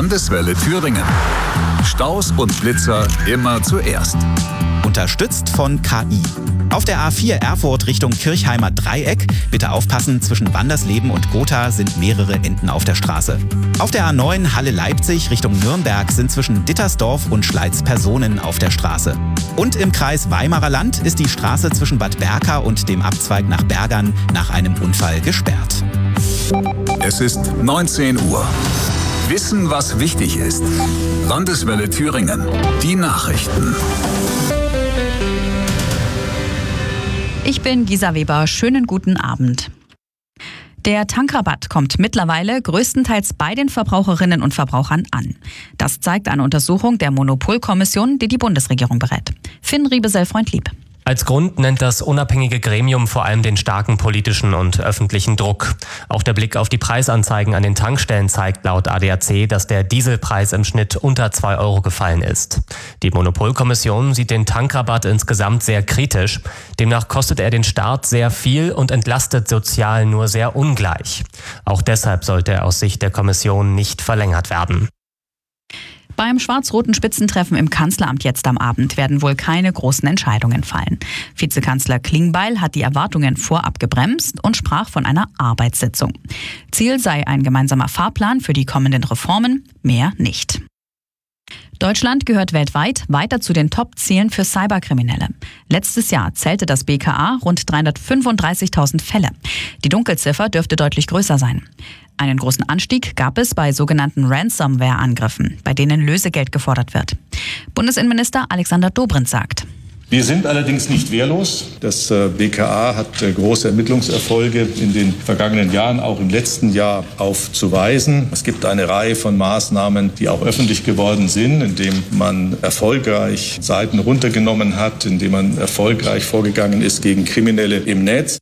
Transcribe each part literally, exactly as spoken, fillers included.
Landeswelle Thüringen. Staus und Blitzer immer zuerst. Unterstützt von K I. Auf der A vier Erfurt Richtung Kirchheimer Dreieck, bitte aufpassen, zwischen Wandersleben und Gotha sind mehrere Enten auf der Straße. Auf der A neun Halle Leipzig Richtung Nürnberg sind zwischen Dittersdorf und Schleiz Personen auf der Straße. Und im Kreis Weimarer Land ist die Straße zwischen Bad Berka und dem Abzweig nach Bergern nach einem Unfall gesperrt. Es ist neunzehn Uhr. Wissen, was wichtig ist. Landeswelle Thüringen. Die Nachrichten. Ich bin Gisa Weber. Schönen guten Abend. Der Tankrabatt kommt mittlerweile größtenteils bei den Verbraucherinnen und Verbrauchern an. Das zeigt eine Untersuchung der Monopolkommission, die die Bundesregierung berät. Finn Riebesell-Freundlieb. Als Grund nennt das unabhängige Gremium vor allem den starken politischen und öffentlichen Druck. Auch der Blick auf die Preisanzeigen an den Tankstellen zeigt laut A D A C, dass der Dieselpreis im Schnitt unter zwei Euro gefallen ist. Die Monopolkommission sieht den Tankrabatt insgesamt sehr kritisch. Demnach kostet er den Staat sehr viel und entlastet sozial nur sehr ungleich. Auch deshalb sollte er aus Sicht der Kommission nicht verlängert werden. Beim schwarz-roten Spitzentreffen im Kanzleramt jetzt am Abend werden wohl keine großen Entscheidungen fallen. Vizekanzler Klingbeil hat die Erwartungen vorab gebremst und sprach von einer Arbeitssitzung. Ziel sei ein gemeinsamer Fahrplan für die kommenden Reformen, mehr nicht. Deutschland gehört weltweit weiter zu den Top-Zielen für Cyberkriminelle. Letztes Jahr zählte das B K A rund dreihundertfünfunddreißigtausend Fälle. Die Dunkelziffer dürfte deutlich größer sein. Einen großen Anstieg gab es bei sogenannten Ransomware-Angriffen, bei denen Lösegeld gefordert wird. Bundesinnenminister Alexander Dobrindt sagt: Wir sind allerdings nicht wehrlos. Das B K A hat große Ermittlungserfolge in den vergangenen Jahren, auch im letzten Jahr aufzuweisen. Es gibt eine Reihe von Maßnahmen, die auch öffentlich geworden sind, indem man erfolgreich Seiten runtergenommen hat, indem man erfolgreich vorgegangen ist gegen Kriminelle im Netz.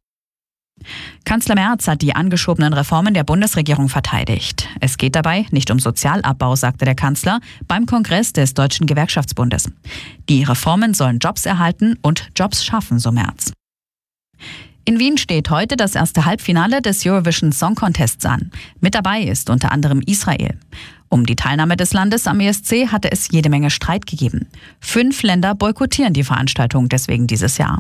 Kanzler Merz hat die angeschobenen Reformen der Bundesregierung verteidigt. Es geht dabei nicht um Sozialabbau, sagte der Kanzler beim Kongress des Deutschen Gewerkschaftsbundes. Die Reformen sollen Jobs erhalten und Jobs schaffen, so Merz. In Wien steht heute das erste Halbfinale des Eurovision Song Contests an. Mit dabei ist unter anderem Israel. Um die Teilnahme des Landes am E S C hatte es jede Menge Streit gegeben. Fünf Länder boykottieren die Veranstaltung deswegen dieses Jahr.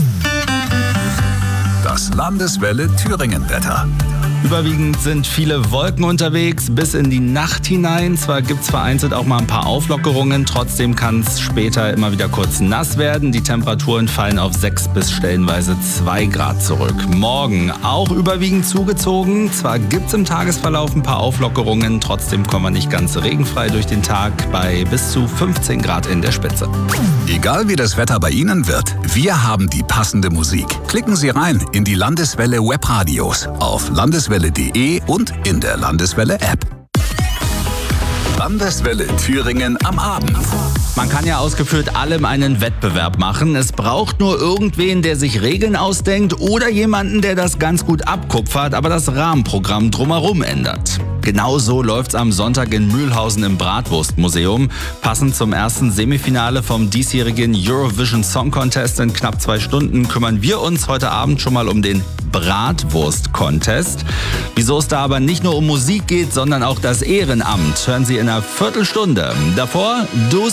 Das Landeswelle Thüringen-Wetter. Überwiegend sind viele Wolken unterwegs bis in die Nacht hinein. Zwar gibt es vereinzelt auch mal ein paar Auflockerungen, trotzdem kann es später immer wieder kurz nass werden. Die Temperaturen fallen auf sechs bis stellenweise zwei Grad zurück. Morgen auch überwiegend zugezogen. Zwar gibt es im Tagesverlauf ein paar Auflockerungen, trotzdem kommen wir nicht ganz regenfrei durch den Tag bei bis zu fünfzehn Grad in der Spitze. Egal wie das Wetter bei Ihnen wird, wir haben die passende Musik. Klicken Sie rein in die Landeswelle Webradios auf landeswelle punkt de und in der Landeswelle App. Landeswelle Thüringen am Abend. Man kann ja ausgeführt allem einen Wettbewerb machen. Es braucht nur irgendwen, der sich Regeln ausdenkt oder jemanden, der das ganz gut abkupfert, aber das Rahmenprogramm drumherum ändert. Genauso läuft's am Sonntag in Mühlhausen im Bratwurstmuseum. Passend zum ersten Semifinale vom diesjährigen Eurovision Song Contest in knapp zwei Stunden kümmern wir uns heute Abend schon mal um den Bratwurst-Contest. Wieso es da aber nicht nur um Musik geht, sondern auch das Ehrenamt, hören Sie in einer Viertelstunde. Davor, Du